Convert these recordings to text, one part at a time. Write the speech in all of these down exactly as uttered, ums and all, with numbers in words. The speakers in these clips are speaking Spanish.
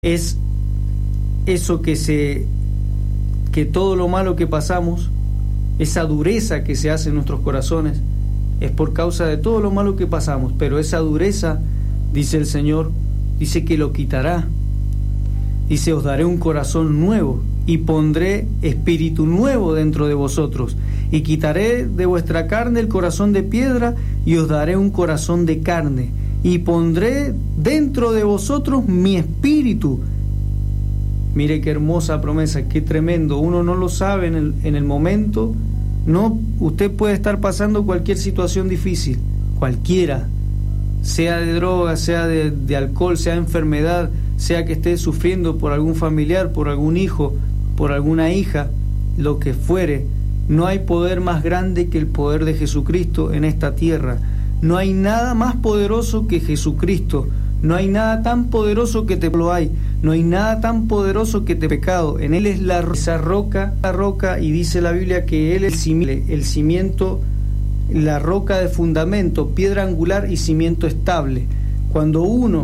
es eso que se que todo lo malo que pasamos, esa dureza que se hace en nuestros corazones, es por causa de todo lo malo que pasamos, pero esa dureza, dice el Señor, dice que lo quitará. Dice: os daré un corazón nuevo y pondré espíritu nuevo dentro de vosotros, y quitaré de vuestra carne el corazón de piedra y os daré un corazón de carne, y pondré dentro de vosotros mi espíritu. Mire qué hermosa promesa, qué tremendo. Uno no lo sabe en el, en el momento. No, usted puede estar pasando cualquier situación difícil, cualquiera, sea de droga, sea de, de alcohol, sea de enfermedad, sea que esté sufriendo por algún familiar, por algún hijo, por alguna hija, lo que fuere. No hay poder más grande que el poder de Jesucristo en esta tierra. No hay nada más poderoso que Jesucristo. No hay nada tan poderoso que te lo hay. No hay nada tan poderoso que te pecado. En Él es la esa roca, la roca, y dice la Biblia que Él es el cimiento, la roca de fundamento, piedra angular y cimiento estable. Cuando uno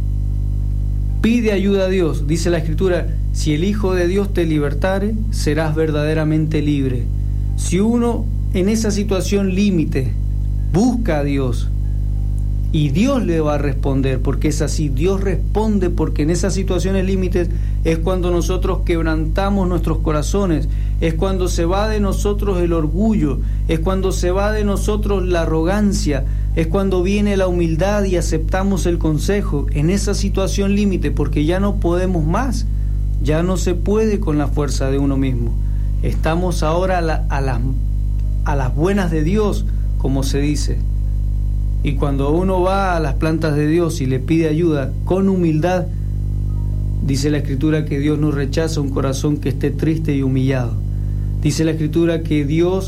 pide ayuda a Dios, dice la Escritura: si el Hijo de Dios te libertare, serás verdaderamente libre. Si uno en esa situación límite busca a Dios, y Dios le va a responder, porque es así, Dios responde, porque en esas situaciones límites es cuando nosotros quebrantamos nuestros corazones, es cuando se va de nosotros el orgullo, es cuando se va de nosotros la arrogancia, es cuando viene la humildad y aceptamos el consejo, en esa situación límite, porque ya no podemos más, ya no se puede con la fuerza de uno mismo. Estamos ahora a, la, a, las, a las buenas de Dios, como se dice. Y cuando uno va a las plantas de Dios y le pide ayuda con humildad, dice la Escritura que Dios no rechaza un corazón que esté triste y humillado. Dice la Escritura que Dios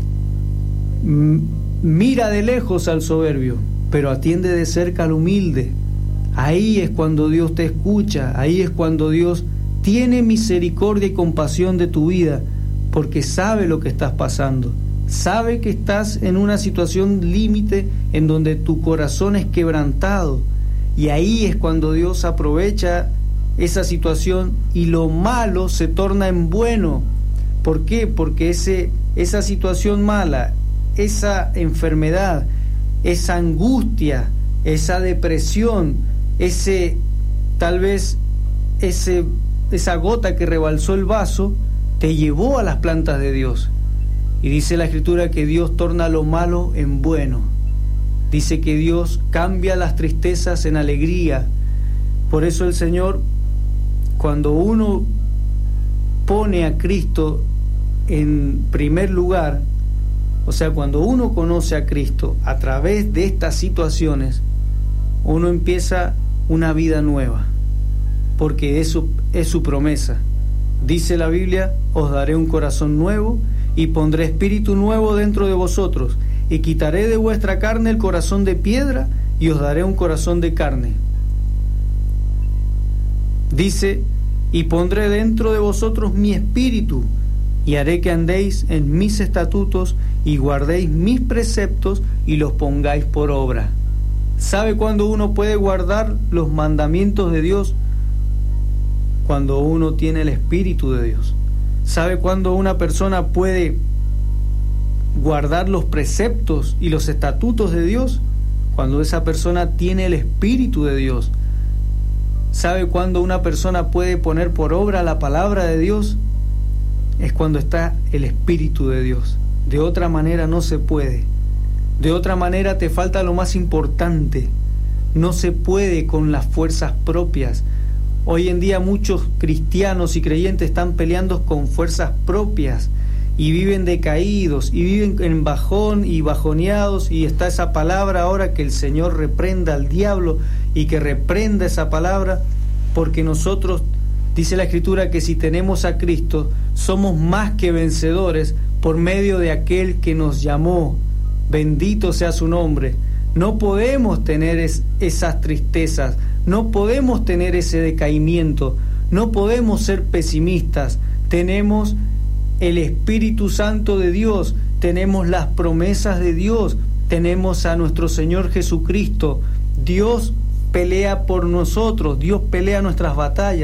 mira de lejos al soberbio, pero atiende de cerca al humilde. Ahí es cuando Dios te escucha, ahí es cuando Dios tiene misericordia y compasión de tu vida, porque sabe lo que estás pasando. Sabe que estás en una situación límite en donde tu corazón es quebrantado, y ahí es cuando Dios aprovecha esa situación y lo malo se torna en bueno. ¿Por qué? Porque ese, esa situación mala, esa enfermedad, esa angustia, esa depresión, ese tal vez ese, esa gota que rebalsó el vaso, te llevó a las plantas de Dios. Y dice la Escritura que Dios torna lo malo en bueno. Dice que Dios cambia las tristezas en alegría. Por eso el Señor, cuando uno pone a Cristo en primer lugar, o sea, cuando uno conoce a Cristo a través de estas situaciones, uno empieza una vida nueva, porque eso es su promesa. Dice la Biblia: os daré un corazón nuevo y pondré espíritu nuevo dentro de vosotros, y quitaré de vuestra carne el corazón de piedra y os daré un corazón de carne. Dice: y pondré dentro de vosotros mi espíritu, y haré que andéis en mis estatutos y guardéis mis preceptos y los pongáis por obra. ¿Sabe cuándo uno puede guardar los mandamientos de Dios? Cuando uno tiene el Espíritu de Dios. ¿Sabe cuándo una persona puede guardar los preceptos y los estatutos de Dios? Cuando esa persona tiene el Espíritu de Dios. ¿Sabe cuándo una persona puede poner por obra la palabra de Dios? Es cuando está el Espíritu de Dios. De otra manera no se puede. De otra manera te falta lo más importante. No se puede con las fuerzas propias. Hoy en día muchos cristianos y creyentes están peleando con fuerzas propias y viven decaídos y viven en bajón y bajoneados, y está esa palabra ahora, que el Señor reprenda al diablo y que reprenda esa palabra, porque nosotros, dice la Escritura, que si tenemos a Cristo somos más que vencedores por medio de aquel que nos llamó. Bendito sea su nombre. No podemos tener es, esas tristezas, no podemos tener ese decaimiento, no podemos ser pesimistas. Tenemos el Espíritu Santo de Dios, tenemos las promesas de Dios, tenemos a nuestro Señor Jesucristo. Dios pelea por nosotros, Dios pelea nuestras batallas.